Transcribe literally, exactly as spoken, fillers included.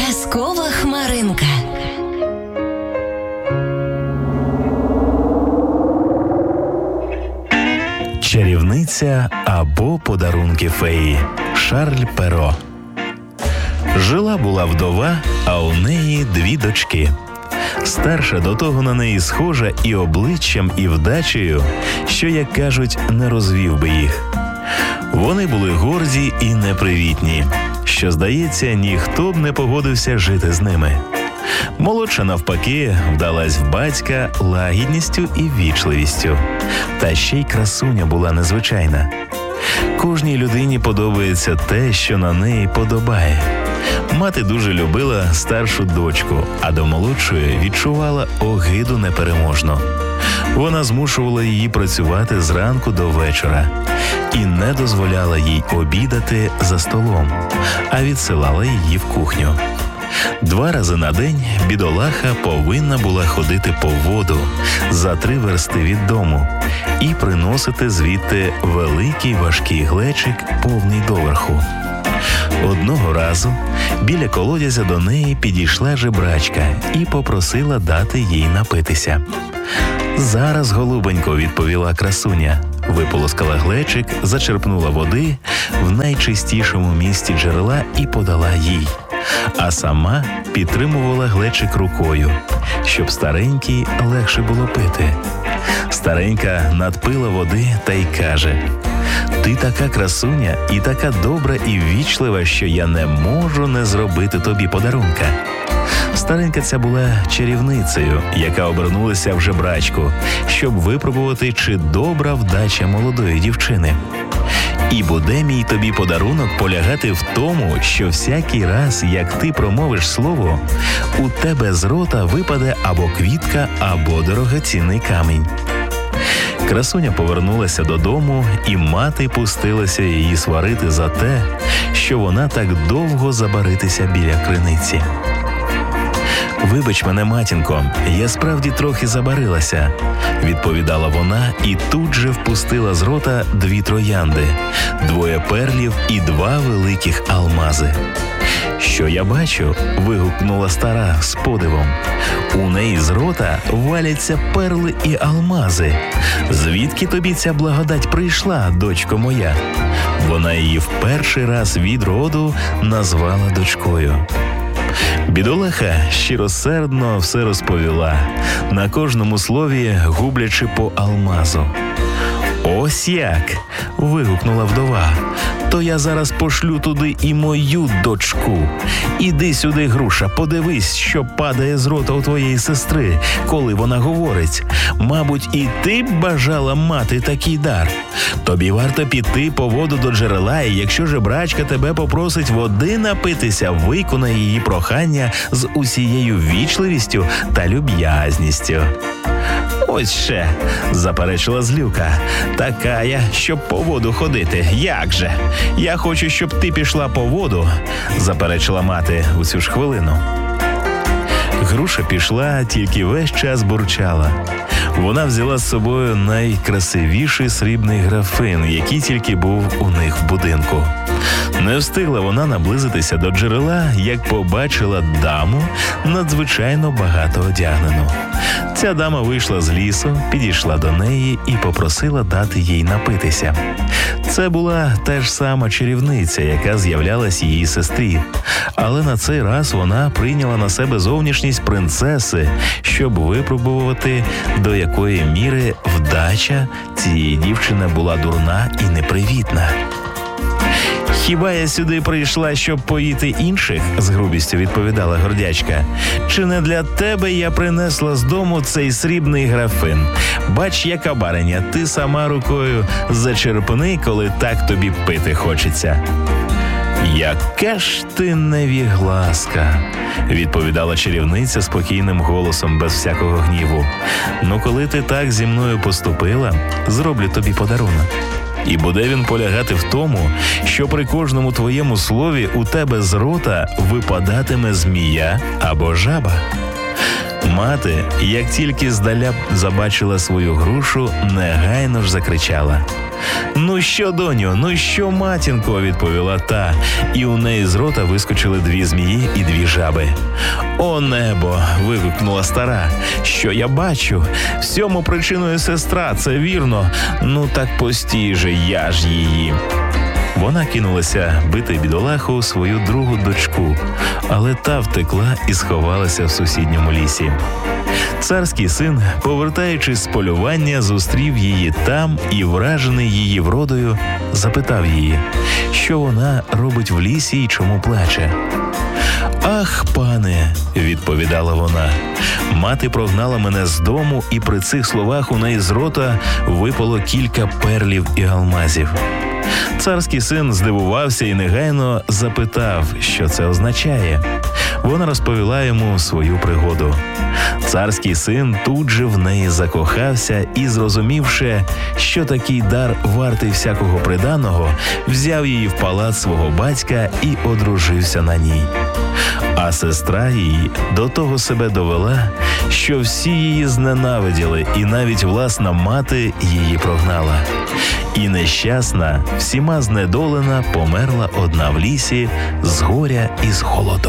Казкова хмаринка. Чарівниця або подарунки феї. Шарль Перо. Жила-була вдова, а у неї дві дочки. Старша до того на неї схожа і обличчям, і вдачею, що, як кажуть, не розвів би їх. Вони були горді і непривітні, що, здається, ніхто б не погодився жити з ними. Молодша, навпаки, вдалась в батька лагідністю і ввічливістю. Та ще й красуня була незвичайна. Кожній людині подобається те, що на неї подобає. Мати дуже любила старшу дочку, а до молодшої відчувала огиду непереможну. Вона змушувала її працювати зранку до вечора і не дозволяла їй обідати за столом, а відсилала її в кухню. Два рази на день бідолаха повинна була ходити по воду за три версти від дому і приносити звідти великий важкий глечик, повний доверху. Одного разу біля колодязя до неї підійшла жебрачка і попросила дати їй напитися. «Зараз, голубонько», – відповіла красуня, виполоскала глечик, зачерпнула води в найчистішому місці джерела і подала їй, а сама підтримувала глечик рукою, щоб старенькій легше було пити. Старенька надпила води та й каже: «Ти така красуня і така добра і ввічлива, що я не можу не зробити тобі подарунка». Старенька ця була чарівницею, яка обернулася в жебрачку, щоб випробувати, чи добра вдача молодої дівчини. «І буде мій тобі подарунок полягати в тому, що всякий раз, як ти промовиш слово, у тебе з рота випаде або квітка, або дорогоцінний камінь». Красуня повернулася додому, і мати пустилася її сварити за те, що вона так довго забаритися біля криниці. «Вибач мене, матінко, я справді трохи забарилася», – відповідала вона і тут же впустила з рота дві троянди, двоє перлів і два великих алмази. «Що я бачу?» – вигукнула стара з подивом. «У неї з рота валяться перли і алмази. Звідки тобі ця благодать прийшла, дочко моя?» Вона її в перший раз від роду назвала дочкою. Бідолаха щиросердно все розповіла, на кожному слові гублячи по алмазу. «Ось як!» – вигукнула вдова. «То я зараз пошлю туди і мою дочку. Іди сюди, Груша, подивись, що падає з рота у твоєї сестри, коли вона говорить. Мабуть, і ти б бажала мати такий дар. Тобі варто піти по воду до джерела, і якщо жебрачка тебе попросить води напитися, виконай її прохання з усією ввічливістю та люб'язністю». «Ось ще», – заперечила злюка, – «така я, щоб по воду ходити. Як же? Я хочу, щоб ти пішла по воду», – заперечила мати у цю ж хвилину. Груша пішла, тільки весь час бурчала. Вона взяла з собою найкрасивіший срібний графин, який тільки був у них в будинку. Не встигла вона наблизитися до джерела, як побачила даму, надзвичайно багато одягнену. Ця дама вийшла з лісу, підійшла до неї і попросила дати їй напитися. Це була та ж сама чарівниця, яка з'являлась її сестрі. Але на цей раз вона прийняла на себе зовнішність принцеси, щоб випробувати, до якої міри вдача цієї дівчини була дурна і непривітна. «Хіба я сюди прийшла, щоб поїти інших?» – з грубістю відповідала гордячка. «Чи не для тебе я принесла з дому цей срібний графин? Бач, яка бариня, ти сама рукою зачерпни, коли так тобі пити хочеться». «Яка ж ти невігласка!» – відповідала чарівниця спокійним голосом, без всякого гніву. «Ну, коли ти так зі мною поступила, зроблю тобі подарунок. І буде він полягати в тому, що при кожному твоєму слові у тебе з рота випадатиме змія або жаба». Мати, як тільки здаля забачила свою грушу, негайно ж закричала: «Ну що, доню, ну що, матінко?» – відповіла та, і у неї з рота вискочили дві змії і дві жаби. «О небо!» – вигукнула стара. «Що я бачу? Всьому причиною сестра, це вірно. Ну так постій же, я ж її». Вона кинулася бити бідолаху свою другу дочку, але та втекла і сховалася в сусідньому лісі. Царський син, повертаючись з полювання, зустрів її там і, вражений її вродою, запитав її, що вона робить в лісі і чому плаче. «Ах, пане!» – відповідала вона. «Мати прогнала мене з дому, і при цих словах у неї з рота випало кілька перлів і алмазів». Царський син здивувався і негайно запитав, що це означає. Вона розповіла йому свою пригоду. Царський син тут же в неї закохався і, зрозумівши, що такий дар вартий всякого приданого, взяв її в палац свого батька і одружився на ній. А сестра її до того себе довела, що всі її зненавиділи, і навіть власна мати її прогнала. І нещасна, всіма знедолена, померла одна в лісі з горя і з холоду.